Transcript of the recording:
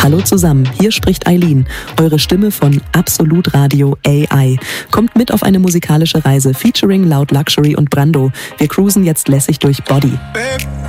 Hallo zusammen, hier spricht Eileen, eure Stimme von Absolut Radio AI. Kommt mit auf eine musikalische Reise featuring Loud Luxury und Brando. Wir cruisen jetzt lässig durch Body.